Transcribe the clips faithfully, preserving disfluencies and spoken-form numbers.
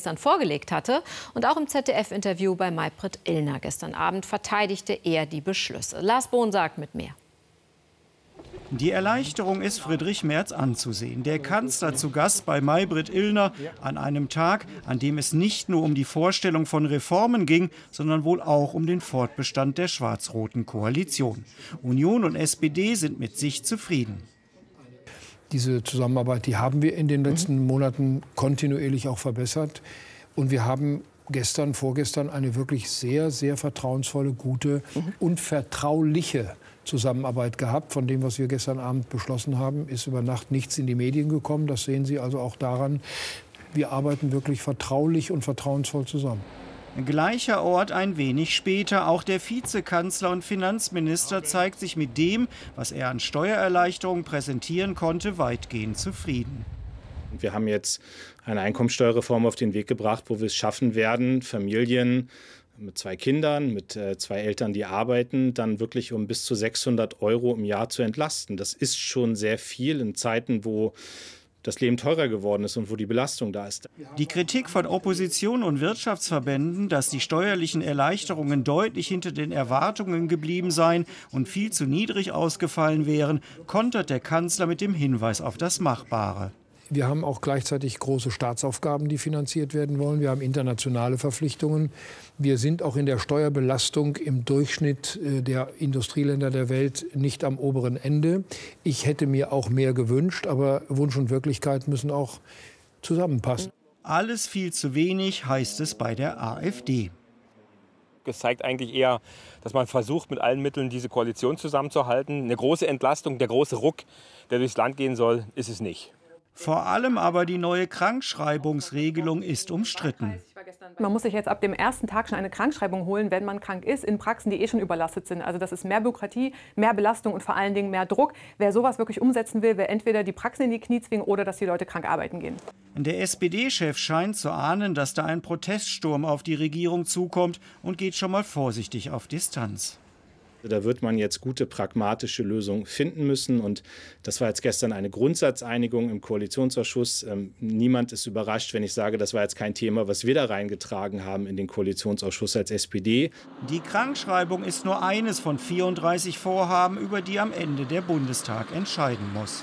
gestern vorgelegt hatte. Und auch im Z D F-Interview bei Maybrit Illner gestern Abend verteidigte er die Beschlüsse. Lars Bohn sagt mit mehr. Die Erleichterung ist Friedrich Merz anzusehen. Der Kanzler zu Gast bei Maybrit Illner an einem Tag, an dem es nicht nur um die Vorstellung von Reformen ging, sondern wohl auch um den Fortbestand der schwarz-roten Koalition. Union und S P D sind mit sich zufrieden. Diese Zusammenarbeit, die haben wir in den letzten Monaten kontinuierlich auch verbessert. Und wir haben gestern, vorgestern eine wirklich sehr, sehr vertrauensvolle, gute und vertrauliche Zusammenarbeit gehabt. Von dem, was wir gestern Abend beschlossen haben, ist über Nacht nichts in die Medien gekommen. Das sehen Sie also auch daran. Wir arbeiten wirklich vertraulich und vertrauensvoll zusammen. Gleicher Ort ein wenig später. Auch der Vizekanzler und Finanzminister zeigt sich mit dem, was er an Steuererleichterungen präsentieren konnte, weitgehend zufrieden. Wir haben jetzt eine Einkommensteuerreform auf den Weg gebracht, wo wir es schaffen werden, Familien mit zwei Kindern, mit äh, zwei Eltern, die arbeiten, dann wirklich um bis zu sechshundert Euro im Jahr zu entlasten. Das ist schon sehr viel in Zeiten, wo das Leben teurer geworden ist und wo die Belastung da ist. Die Kritik von Opposition und Wirtschaftsverbänden, dass die steuerlichen Erleichterungen deutlich hinter den Erwartungen geblieben seien und viel zu niedrig ausgefallen wären, kontert der Kanzler mit dem Hinweis auf das Machbare. Wir haben auch gleichzeitig große Staatsaufgaben, die finanziert werden wollen. Wir haben internationale Verpflichtungen. Wir sind auch in der Steuerbelastung im Durchschnitt der Industrieländer der Welt nicht am oberen Ende. Ich hätte mir auch mehr gewünscht, aber Wunsch und Wirklichkeit müssen auch zusammenpassen. Alles viel zu wenig, heißt es bei der AfD. Es zeigt eigentlich eher, dass man versucht, mit allen Mitteln diese Koalition zusammenzuhalten. Eine große Entlastung, der große Ruck, der durchs Land gehen soll, ist es nicht. Vor allem aber die neue Krankschreibungsregelung ist umstritten. Man muss sich jetzt ab dem ersten Tag schon eine Krankschreibung holen, wenn man krank ist, in Praxen, die eh schon überlastet sind. Also das ist mehr Bürokratie, mehr Belastung und vor allen Dingen mehr Druck. Wer sowas wirklich umsetzen will, will entweder die Praxen in die Knie zwingen oder dass die Leute krank arbeiten gehen. Der S P D-Chef scheint zu ahnen, dass da ein Proteststurm auf die Regierung zukommt und geht schon mal vorsichtig auf Distanz. Da wird man jetzt gute, pragmatische Lösungen finden müssen. Und das war jetzt gestern eine Grundsatzeinigung im Koalitionsausschuss. Ähm, niemand ist überrascht, wenn ich sage, das war jetzt kein Thema, was wir da reingetragen haben in den Koalitionsausschuss als S P D. Die Krankschreibung ist nur eines von vierunddreißig Vorhaben, über die am Ende der Bundestag entscheiden muss.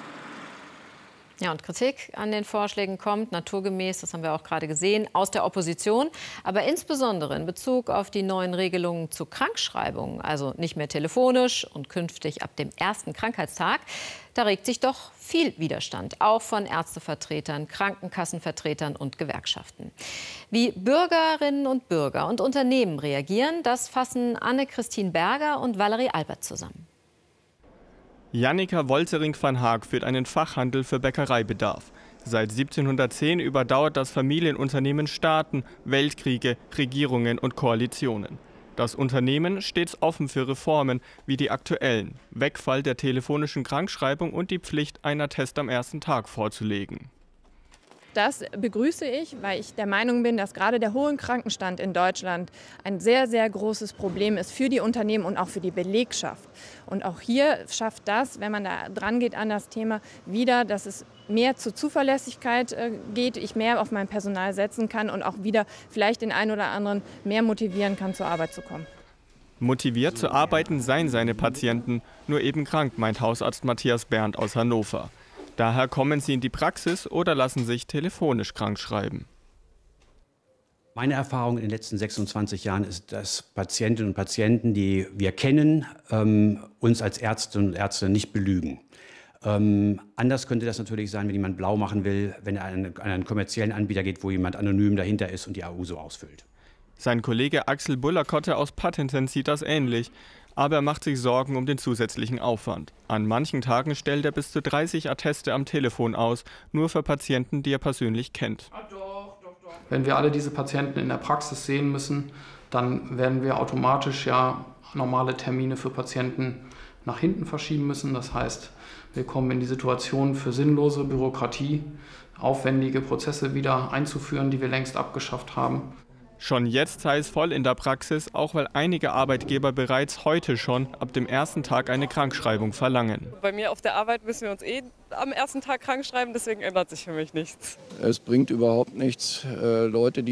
Ja, und Kritik an den Vorschlägen kommt naturgemäß, das haben wir auch gerade gesehen, aus der Opposition. Aber insbesondere in Bezug auf die neuen Regelungen zu Krankschreibungen, also nicht mehr telefonisch und künftig ab dem ersten Krankheitstag, da regt sich doch viel Widerstand, auch von Ärztevertretern, Krankenkassenvertretern und Gewerkschaften. Wie Bürgerinnen und Bürger und Unternehmen reagieren, das fassen Anne-Christine Berger und Valerie Albert zusammen. Jannika Woltering van Haag führt einen Fachhandel für Bäckereibedarf. Seit siebzehnhundertzehn überdauert das Familienunternehmen Staaten, Weltkriege, Regierungen und Koalitionen. Das Unternehmen stets offen für Reformen wie die aktuellen: Wegfall der telefonischen Krankschreibung und die Pflicht, einen Attest am ersten Tag vorzulegen. Das begrüße ich, weil ich der Meinung bin, dass gerade der hohe Krankenstand in Deutschland ein sehr, sehr großes Problem ist für die Unternehmen und auch für die Belegschaft. Und auch hier schafft das, wenn man da dran geht an das Thema, wieder, dass es mehr zur Zuverlässigkeit geht, ich mehr auf mein Personal setzen kann und auch wieder vielleicht den einen oder anderen mehr motivieren kann, zur Arbeit zu kommen. Motiviert zu arbeiten seien seine Patienten, nur eben krank, meint Hausarzt Matthias Berndt aus Hannover. Daher kommen sie in die Praxis oder lassen sich telefonisch krankschreiben. Meine Erfahrung in den letzten sechsundzwanzig Jahren ist, dass Patientinnen und Patienten, die wir kennen, ähm, uns als Ärztinnen und Ärzte nicht belügen. Ähm, anders könnte das natürlich sein, wenn jemand blau machen will, wenn er an einen, an einen kommerziellen Anbieter geht, wo jemand anonym dahinter ist und die A U so ausfüllt. Sein Kollege Axel Bullerkotte aus Pattenten sieht das ähnlich. Aber er macht sich Sorgen um den zusätzlichen Aufwand. An manchen Tagen stellt er bis zu dreißig Atteste am Telefon aus, nur für Patienten, die er persönlich kennt. Wenn wir alle diese Patienten in der Praxis sehen müssen, dann werden wir automatisch ja normale Termine für Patienten nach hinten verschieben müssen. Das heißt, wir kommen in die Situation, für sinnlose Bürokratie aufwendige Prozesse wieder einzuführen, die wir längst abgeschafft haben. Schon jetzt sei es voll in der Praxis, auch weil einige Arbeitgeber bereits heute schon ab dem ersten Tag eine Krankschreibung verlangen. Bei mir auf der Arbeit müssen wir uns eh am ersten Tag krankschreiben, deswegen ändert sich für mich nichts. Es bringt überhaupt nichts, äh, Leute, die